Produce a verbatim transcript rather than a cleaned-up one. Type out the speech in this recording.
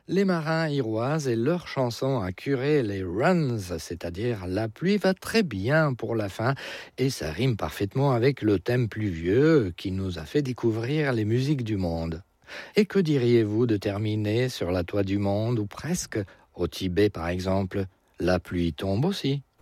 Les marins iroises et leur chanson à curer les runs, c'est-à-dire la pluie va très bien pour la fin et ça rime parfaitement avec le thème pluvieux qui nous a fait découvrir les musiques du monde. Et que diriez-vous de terminer sur la toit du monde ou presque, au Tibet par exemple? La pluie tombe aussi.